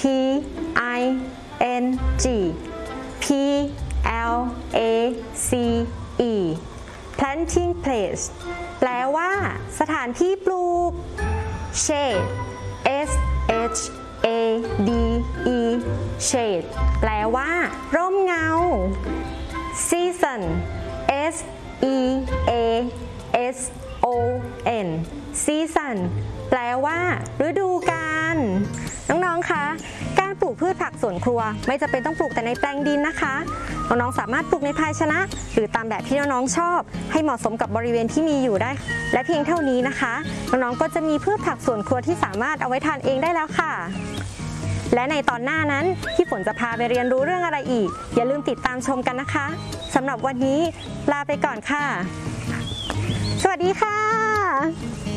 P L A C E planting place แปลว่าสถานที่ปลูก shade S H A D E shade แปลว่าร่มเงา season S E A S O N season แปลว่าฤดูกาลน้องๆคะการปลูกพืชผักสวนครัวไม่จำเป็นต้องปลูกแต่ในแปลงดินนะคะน้องๆสามารถปลูกในภาชนะหรือตามแบบที่น้องๆชอบให้เหมาะสมกับบริเวณที่มีอยู่ได้และเพียงเท่านี้นะคะน้องๆก็จะมีพืชผักสวนครัวที่สามารถเอาไว้ทานเองได้แล้วค่ะและในตอนหน้านั้นพี่ฝนจะพาไปเรียนรู้เรื่องอะไรอีกอย่าลืมติดตามชมกันนะคะสำหรับวันนี้ลาไปก่อนค่ะสวัสดีค่ะ